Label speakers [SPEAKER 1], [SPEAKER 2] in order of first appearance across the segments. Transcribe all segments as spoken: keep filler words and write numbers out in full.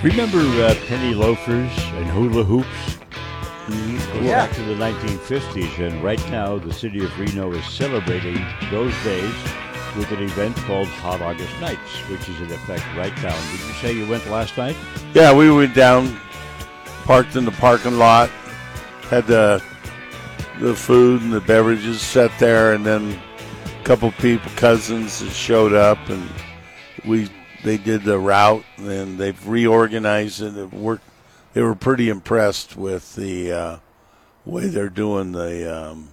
[SPEAKER 1] Remember uh, penny loafers and hula hoops?
[SPEAKER 2] Mm-hmm.
[SPEAKER 1] Yeah. Back to the nineteen fifties, and right now the city of Reno is celebrating those days with an event called Hot August Nights, which is in effect right now. Did you say you went last night?
[SPEAKER 2] Yeah, we went down, parked in the parking lot, had the the food and the beverages set there, and then a couple people, cousins, that showed up, and we they did the route, and they've reorganized it. It worked. They were pretty impressed with the uh, way they're doing the um,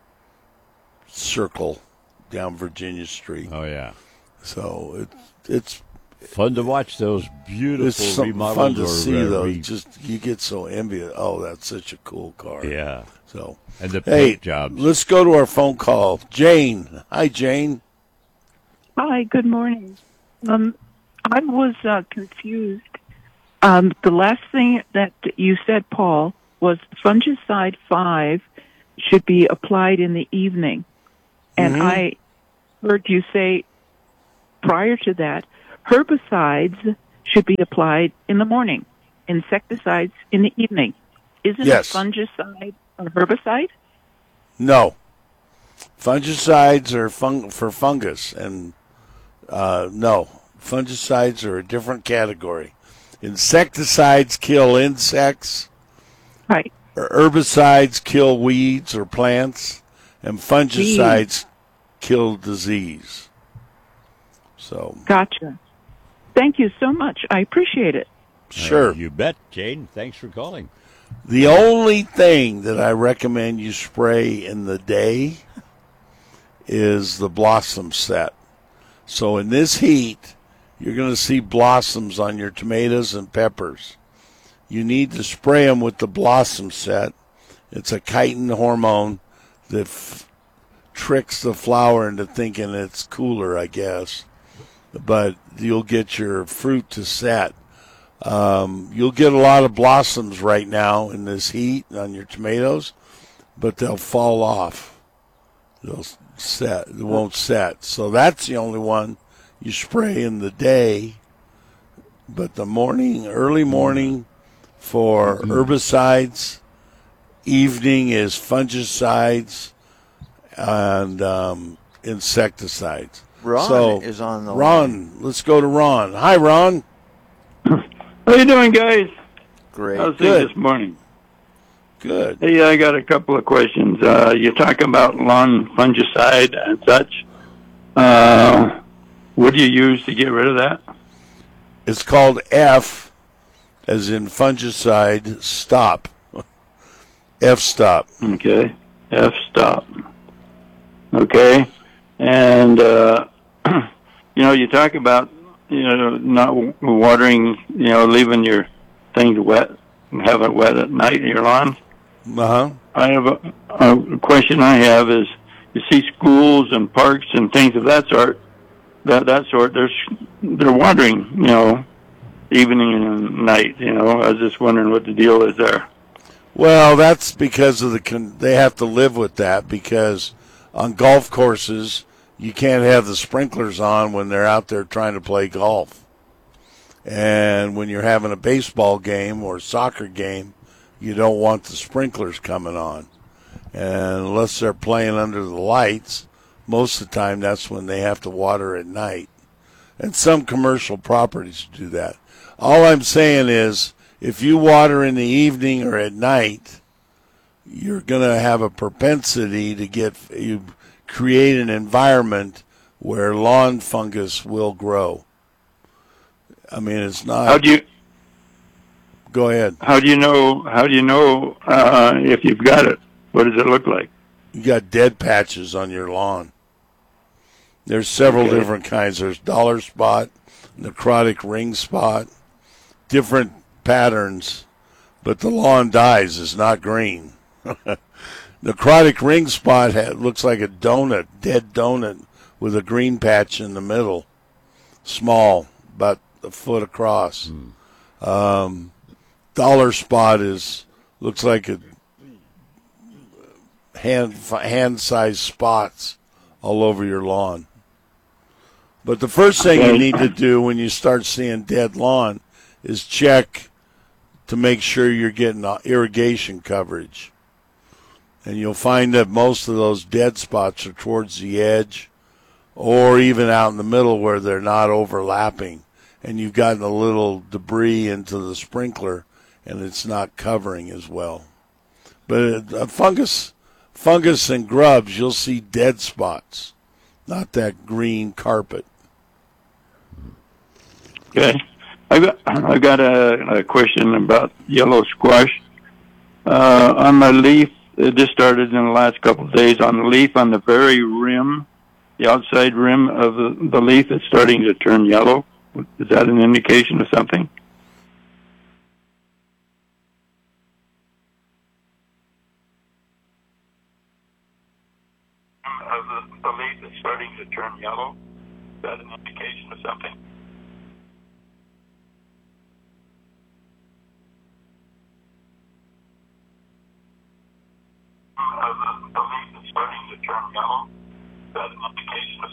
[SPEAKER 2] circle down Virginia Street.
[SPEAKER 1] Oh, yeah.
[SPEAKER 2] So it, it's
[SPEAKER 1] fun to watch those beautiful
[SPEAKER 2] it's some
[SPEAKER 1] remodels.
[SPEAKER 2] Fun to
[SPEAKER 1] or,
[SPEAKER 2] see,
[SPEAKER 1] uh,
[SPEAKER 2] though.
[SPEAKER 1] re-
[SPEAKER 2] You just you get so envious. Oh, that's such a cool car.
[SPEAKER 1] Yeah.
[SPEAKER 2] So
[SPEAKER 1] and the
[SPEAKER 2] hey,
[SPEAKER 1] paint jobs.
[SPEAKER 2] Let's go to our phone call. Jane. Hi, Jane.
[SPEAKER 3] Hi, good morning. Um, I was uh, confused. Um, the last thing that you said, Paul, was fungicide five should be applied in the evening. And
[SPEAKER 2] Mhm.
[SPEAKER 3] I heard you say prior to that, herbicides should be applied in the morning, insecticides in the evening. Isn't
[SPEAKER 2] Yes.
[SPEAKER 3] a fungicide a herbicide?
[SPEAKER 2] No. Fungicides are fung- for fungus, and uh, no. Fungicides are a different category. Insecticides kill insects.
[SPEAKER 3] Right.
[SPEAKER 2] Herbicides kill weeds or plants, and fungicides kill disease. So
[SPEAKER 3] Gotcha. Thank you so much. I appreciate it.
[SPEAKER 2] sure.
[SPEAKER 1] Uh, you bet, Jane. Thanks for calling.
[SPEAKER 2] The only thing that I recommend you spray in the day is the blossom set. So in this heat, you're going to see blossoms on your tomatoes and peppers. You need to spray them with the blossom set. It's a chitin hormone that f- tricks the flower into thinking it's cooler, I guess. But you'll get your fruit to set. Um, you'll get a lot of blossoms right now in this heat on your tomatoes, but they'll fall off. They'll set. They won't set. So that's the only one you spray in the day. But the morning, early morning for herbicides, evening is fungicides and um, insecticides.
[SPEAKER 4] Ron
[SPEAKER 2] so,
[SPEAKER 4] is on the
[SPEAKER 2] Ron,
[SPEAKER 4] line.
[SPEAKER 2] let's go to Ron. Hi, Ron.
[SPEAKER 5] How you doing, guys?
[SPEAKER 4] Great.
[SPEAKER 5] How's
[SPEAKER 2] Good.
[SPEAKER 5] things this morning?
[SPEAKER 2] Good.
[SPEAKER 5] Hey, I got a couple of questions. Uh, you're talking about lawn fungicide and such. Uh, what do you use to get rid of that?
[SPEAKER 2] It's called F, as in fungicide, stop. F stop.
[SPEAKER 5] Okay, F stop. Okay, and uh, you know, you talk about you know not watering, you know, leaving your things wet and have it wet at night in your lawn.
[SPEAKER 2] Uh-huh.
[SPEAKER 5] I have a, a question I have is, you see schools and parks and things of that sort, that that sort, they're, they're watering, you know, evening and night, you know. I was just wondering what the deal is there.
[SPEAKER 2] Well, that's because of the con- they have to live with that, because on golf courses you can't have the sprinklers on when they're out there trying to play golf. And when you're having a baseball game or soccer game, you don't want the sprinklers coming on. And unless they're playing under the lights, most of the time that's when they have to water at night. And some commercial properties do that. All I'm saying is, if you water in the evening or at night, you're going to have a propensity to get, you create an environment where lawn fungus will grow. I mean, it's not.
[SPEAKER 5] How do you
[SPEAKER 2] Go ahead.
[SPEAKER 5] how do you know how do you know uh, if you've got it? What does it look like?
[SPEAKER 2] You got dead patches on your lawn. There's several
[SPEAKER 5] Okay.
[SPEAKER 2] different kinds. There's dollar spot, necrotic ring spot, different patterns, but the lawn dies is not green. Necrotic ring spot ha- looks like a donut, dead donut, with a green patch in the middle, small, about a foot across. Um, dollar spot is looks like a hand hand sized spots all over your lawn. But the first thing you need to do when you start seeing dead lawn is check to make sure you're getting irrigation coverage. And you'll find that most of those dead spots are towards the edge or even out in the middle where they're not overlapping. And you've gotten a little debris into the sprinkler and it's not covering as well. But uh, fungus, fungus and grubs, you'll see dead spots, not that green carpet.
[SPEAKER 5] Okay. I got I got a, a question about yellow squash. Uh, on the leaf, it just started in the last couple of days. On the leaf, on the very rim, the outside rim of the, the leaf, it's starting to turn yellow. Is that an indication of something? Of the, the leaf is starting to turn yellow. Is that an indication of something? Of the, the leaf is starting to turn yellow. Is that an indication of